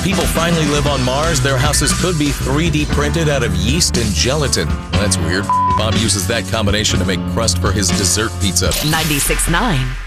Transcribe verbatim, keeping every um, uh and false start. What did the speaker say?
people finally live on Mars, their houses could be three D printed out of yeast and gelatin. That's weird. Bob uses that combination to make crust for his dessert pizza. ninety-six point nine